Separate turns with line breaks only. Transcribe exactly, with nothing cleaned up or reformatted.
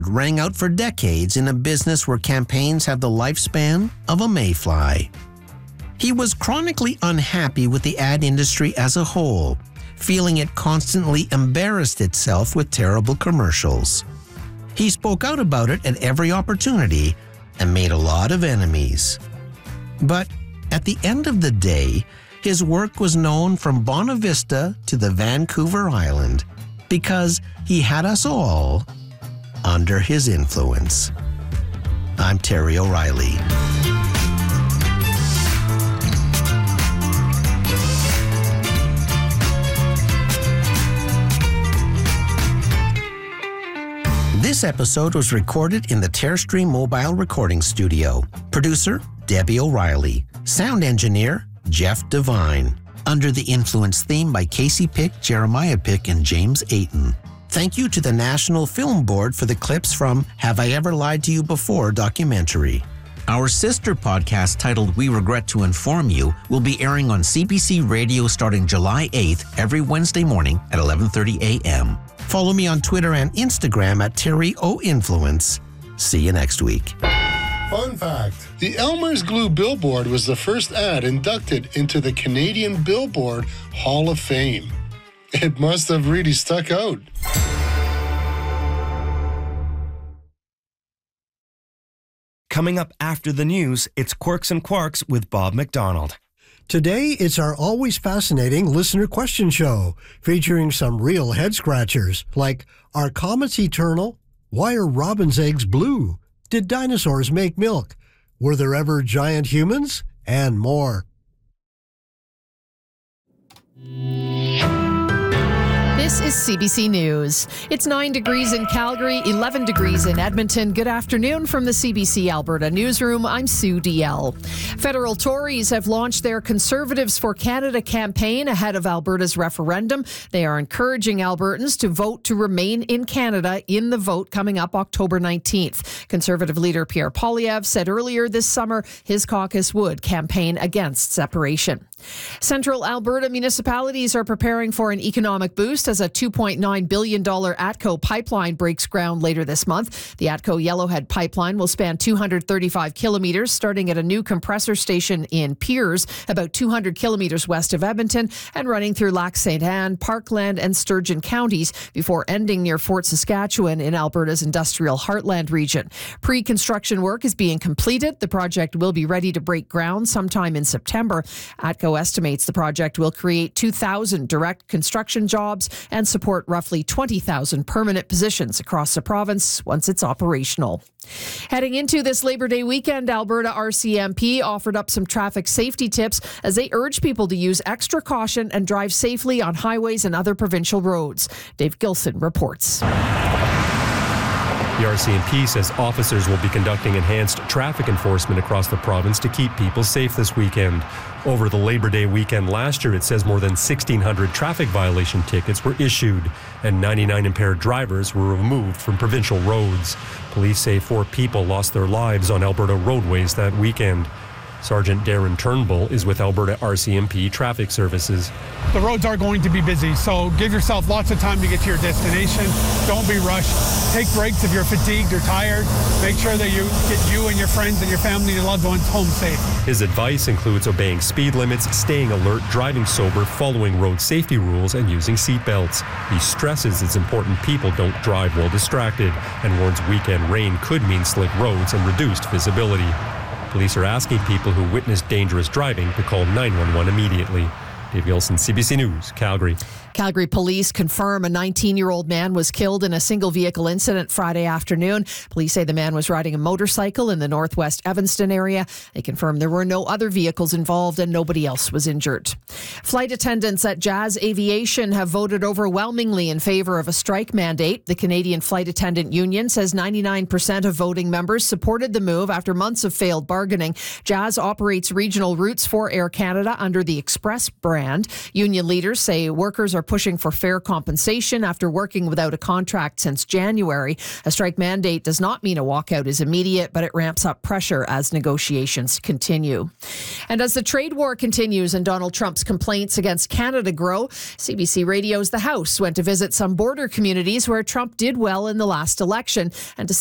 rang out for decades in a business where campaigns have the lifespan of a mayfly. He was chronically unhappy with the ad industry as a whole, feeling it constantly embarrassed itself with terrible commercials. He spoke out about it at every opportunity and made a lot of enemies. But at the end of the day, his work was known from Bonavista to the Vancouver Island because he had us all under his influence. I'm Terry O'Reilly. This episode was recorded in the Terrestream Mobile Recording Studio. Producer, Debbie O'Reilly. Sound engineer, Jeff Devine. Under the Influence theme by Casey Pick, Jeremiah Pick, and James Ayton. Thank you to the National Film Board for the clips from Have I Ever Lied to You Before documentary. Our sister podcast titled We Regret to Inform You will be airing on C B C Radio starting July eighth every Wednesday morning at eleven thirty a.m. Follow me on Twitter and Instagram at Terry O Influence. See you next week.
Fun fact, the Elmer's Glue billboard was the first ad inducted into the Canadian Billboard Hall of Fame. It must have really stuck out.
Coming up after the news, it's Quirks and Quarks with Bob McDonald.
Today, it's our always fascinating listener question show, featuring some real head-scratchers, like, are comets eternal? Why are robin's eggs blue? Did dinosaurs make milk? Were there ever giant humans? And more.
This is C B C News. It's nine degrees in Calgary, eleven degrees in Edmonton. Good afternoon from the C B C Alberta Newsroom. I'm Sue D L. Federal Tories have launched their Conservatives for Canada campaign ahead of Alberta's referendum. They are encouraging Albertans to vote to remain in Canada in the vote coming up October nineteenth. Conservative leader Pierre Poilievre said earlier this summer his caucus would campaign against separation. Central Alberta municipalities are preparing for an economic boost as a two point nine billion dollars ATCO pipeline breaks ground later this month. The ATCO Yellowhead pipeline will span two hundred thirty-five kilometres, starting at a new compressor station in Piers, about two hundred kilometres west of Edmonton, and running through Lac Saint Anne, Parkland, and Sturgeon counties before ending near Fort Saskatchewan in Alberta's industrial heartland region. Pre-construction work is being completed. The project will be ready to break ground sometime in September. ATCO estimates the project will create two thousand direct construction jobs and support roughly twenty thousand permanent positions across the province once it's operational. Heading into this Labor Day weekend, Alberta R C M P offered up some traffic safety tips as they urge people to use extra caution and drive safely on highways and other provincial roads. Dave Gilson reports.
The R C M P says officers will be conducting enhanced traffic enforcement across the province to keep people safe this weekend. Over the Labor Day weekend last year, it says more than sixteen hundred traffic violation tickets were issued and ninety-nine impaired drivers were removed from provincial roads. Police say four people lost their lives on Alberta roadways that weekend. Sergeant Darren Turnbull is with Alberta R C M P Traffic Services.
The roads are going to be busy, so give yourself lots of time to get to your destination. Don't be rushed. Take breaks if you're fatigued or tired. Make sure that you get you and your friends and your family and your loved ones home safe.
His advice includes obeying speed limits, staying alert, driving sober, following road safety rules, and using seat belts. He stresses it's important people don't drive while distracted and warns weekend rain could mean slick roads and reduced visibility. Police are asking people who witnessed dangerous driving to call nine one one immediately. Dave Gilson, C B C News, Calgary.
Calgary police confirm a nineteen-year-old man was killed in a single-vehicle incident Friday afternoon. Police say the man was riding a motorcycle in the northwest Evanston area. They confirm there were no other vehicles involved and nobody else was injured. Flight attendants at Jazz Aviation have voted overwhelmingly in favor of a strike mandate. The Canadian Flight Attendant Union says ninety-nine percent of voting members supported the move after months of failed bargaining. Jazz operates regional routes for Air Canada under the Express brand. Union leaders say workers are are pushing for fair compensation after working without a contract since January. A strike mandate does not mean a walkout is immediate, but it ramps up pressure as negotiations continue. And as the trade war continues and Donald Trump's complaints against Canada grow, C B C Radio's The House went to visit some border communities where Trump did well in the last election and to